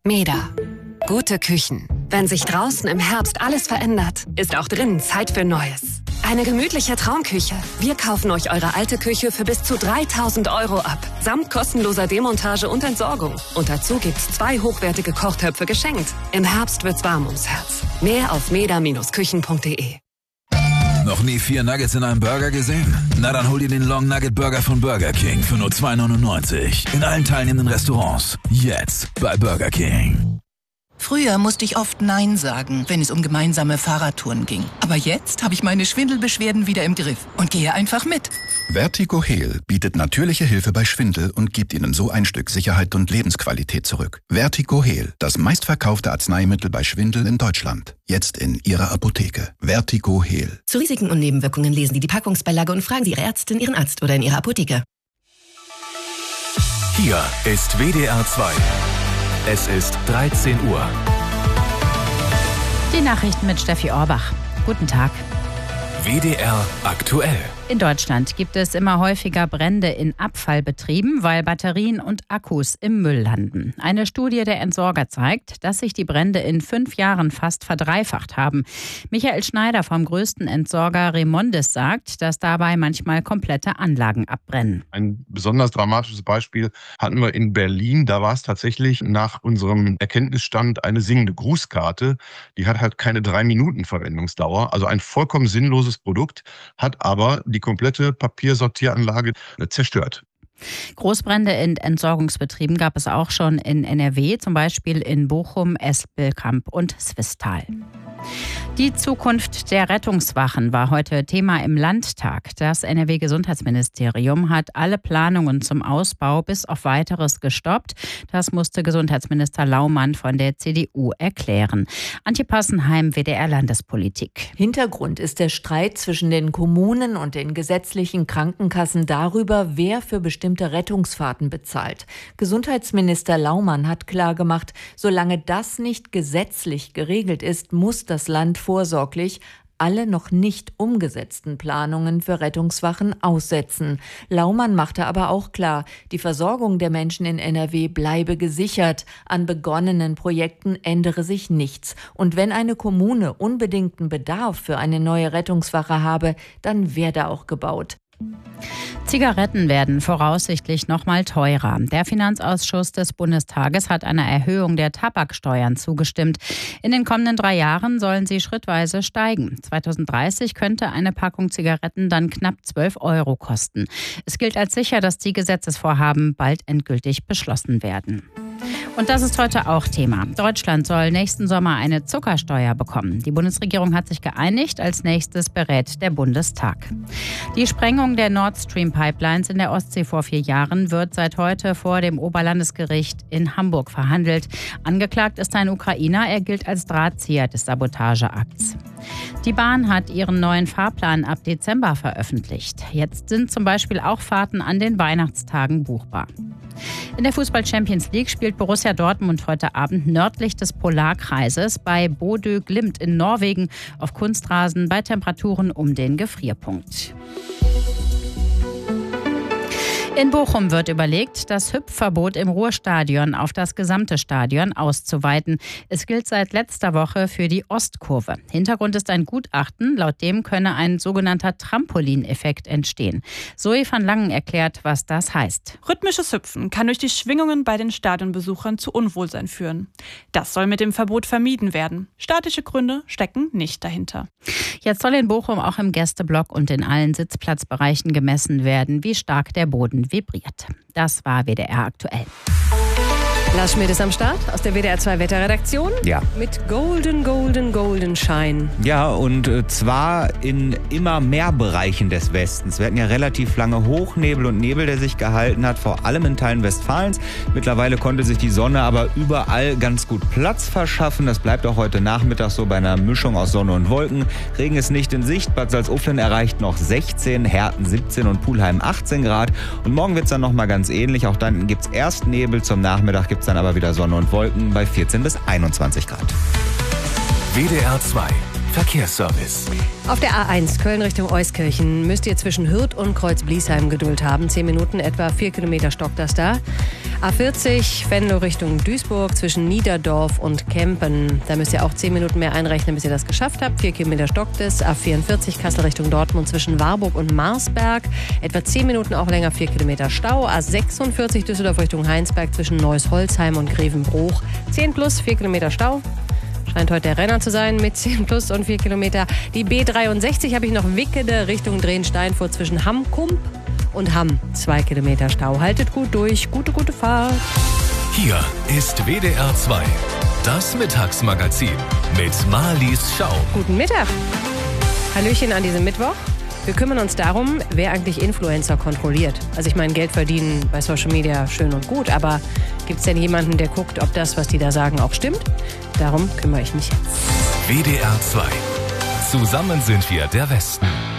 Meda. Gute Küchen. Wenn sich draußen im Herbst alles verändert, ist auch drinnen Zeit für Neues. Eine gemütliche Traumküche. Wir kaufen euch eure alte Küche für bis zu 3.000 € ab. Samt kostenloser Demontage und Entsorgung. Und dazu gibt's 2 hochwertige Kochtöpfe geschenkt. Im Herbst wird's warm ums Herz. Mehr auf meda-küchen.de. Noch nie 4 Nuggets in einem Burger gesehen? Na dann hol dir den Long Nugget Burger von Burger King für nur $2,99. In allen teilnehmenden Restaurants. Jetzt bei Burger King. Früher musste ich oft Nein sagen, wenn es um gemeinsame Fahrradtouren ging. Aber jetzt habe ich meine Schwindelbeschwerden wieder im Griff und gehe einfach mit. Vertigo-Heal bietet natürliche Hilfe bei Schwindel und gibt Ihnen so ein Stück Sicherheit und Lebensqualität zurück. Vertigo-Heal, das meistverkaufte Arzneimittel bei Schwindel in Deutschland. Jetzt in Ihrer Apotheke. Vertigo-Heal. Zu Risiken und Nebenwirkungen lesen Sie die Packungsbeilage und fragen Sie Ihre Ärztin, Ihren Arzt oder in Ihrer Apotheke. Hier ist WDR 2. Es ist 13 Uhr. Die Nachrichten mit Steffi Orbach. Guten Tag. WDR aktuell. In Deutschland gibt es immer häufiger Brände in Abfallbetrieben, weil Batterien und Akkus im Müll landen. Eine Studie der Entsorger zeigt, dass sich die Brände in 5 Jahren fast verdreifacht haben. Michael Schneider vom größten Entsorger Remondis sagt, dass dabei manchmal komplette Anlagen abbrennen. Ein besonders dramatisches Beispiel hatten wir in Berlin. Da war es tatsächlich nach unserem Erkenntnisstand eine singende Grußkarte. Die hat halt keine 3 Minuten Verwendungsdauer. Also ein vollkommen sinnloses Produkt, hat aber die komplette Papiersortieranlage zerstört. Großbrände in Entsorgungsbetrieben gab es auch schon in NRW, zum Beispiel in Bochum, Espelkamp und Swisttal. Die Zukunft der Rettungswachen war heute Thema im Landtag. Das NRW-Gesundheitsministerium hat alle Planungen zum Ausbau bis auf Weiteres gestoppt. Das musste Gesundheitsminister Laumann von der CDU erklären. Antje Passenheim, WDR Landespolitik. Hintergrund ist der Streit zwischen den Kommunen und den gesetzlichen Krankenkassen darüber, wer für bestimmte Rettungsfahrten bezahlt. Gesundheitsminister Laumann hat klargemacht, solange das nicht gesetzlich geregelt ist, muss das Land vorsorglich alle noch nicht umgesetzten Planungen für Rettungswachen aussetzen. Laumann machte aber auch klar, die Versorgung der Menschen in NRW bleibe gesichert. An begonnenen Projekten ändere sich nichts. Und wenn eine Kommune unbedingten Bedarf für eine neue Rettungswache habe, dann werde auch gebaut. Zigaretten werden voraussichtlich noch mal teurer. Der Finanzausschuss des Bundestages hat einer Erhöhung der Tabaksteuern zugestimmt. In den kommenden 3 Jahren sollen sie schrittweise steigen. 2030 könnte eine Packung Zigaretten dann knapp 12 € kosten. Es gilt als sicher, dass die Gesetzesvorhaben bald endgültig beschlossen werden. Und das ist heute auch Thema. Deutschland soll nächsten Sommer eine Zuckersteuer bekommen. Die Bundesregierung hat sich geeinigt. Als nächstes berät der Bundestag. Die Sprengung der Nord Stream Pipelines in der Ostsee vor 4 Jahren wird seit heute vor dem Oberlandesgericht in Hamburg verhandelt. Angeklagt ist ein Ukrainer. Er gilt als Drahtzieher des Sabotageakts. Die Bahn hat ihren neuen Fahrplan ab Dezember veröffentlicht. Jetzt sind zum Beispiel auch Fahrten an den Weihnachtstagen buchbar. In der Fußball-Champions League spielt Borussia Dortmund heute Abend nördlich des Polarkreises bei Bodø Glimt in Norwegen auf Kunstrasen bei Temperaturen um den Gefrierpunkt. In Bochum wird überlegt, das Hüpfverbot im Ruhrstadion auf das gesamte Stadion auszuweiten. Es gilt seit letzter Woche für die Ostkurve. Hintergrund ist ein Gutachten, laut dem könne ein sogenannter Trampolineffekt entstehen. Zoe van Langen erklärt, was das heißt. Rhythmisches Hüpfen kann durch die Schwingungen bei den Stadionbesuchern zu Unwohlsein führen. Das soll mit dem Verbot vermieden werden. Statische Gründe stecken nicht dahinter. Jetzt soll in Bochum auch im Gästeblock und in allen Sitzplatzbereichen gemessen werden, wie stark der Boden vibriert. Das war WDR aktuell. Lars Schmidt ist am Start aus der WDR 2 Wetterredaktion. Ja. Mit golden Shine. Ja, und zwar in immer mehr Bereichen des Westens. Wir hatten ja relativ lange Hochnebel und Nebel, der sich gehalten hat, vor allem in Teilen Westfalens. Mittlerweile konnte sich die Sonne aber überall ganz gut Platz verschaffen. Das bleibt auch heute Nachmittag so bei einer Mischung aus Sonne und Wolken. Regen ist nicht in Sicht. Bad Salzuflen erreicht noch 16, Herten 17 und Pulheim 18 Grad. Und morgen wird es dann nochmal ganz ähnlich. Auch dann gibt es erst Nebel, zum Nachmittag gibt es dann aber wieder Sonne und Wolken bei 14 bis 21 Grad. WDR 2 Verkehrsservice. Auf der A1 Köln Richtung Euskirchen müsst ihr zwischen Hürth und Kreuz-Bliesheim Geduld haben. 10 Minuten, etwa 4 Kilometer stockt das da. A40 Venlo Richtung Duisburg zwischen Niederdorf und Kempen. Da müsst ihr auch 10 Minuten mehr einrechnen, bis ihr das geschafft habt. 4 Kilometer stockt es. A44 Kassel Richtung Dortmund zwischen Warburg und Marsberg. Etwa 10 Minuten auch länger, 4 Kilometer Stau. A46 Düsseldorf Richtung Heinsberg zwischen Neuss-Holzheim und Grevenbruch. 10 plus, 4 Kilometer Stau. Scheint heute der Renner zu sein mit 10 plus und 4 Kilometer. Die B63 habe ich noch Wickede Richtung Drehen-Steinfurt zwischen Hamm-Kump und Hamm. 2 Kilometer Stau. Haltet gut durch. Gute Fahrt. Hier ist WDR 2, das Mittagsmagazin mit Marlies Schau. Guten Mittag. Hallöchen an diesem Mittwoch. Wir kümmern uns darum, wer eigentlich Influencer kontrolliert. Also ich meine, Geld verdienen bei Social Media schön und gut, aber gibt es denn jemanden, der guckt, ob das, was die da sagen, auch stimmt? Darum kümmere ich mich jetzt. WDR 2. Zusammen sind wir der Westen.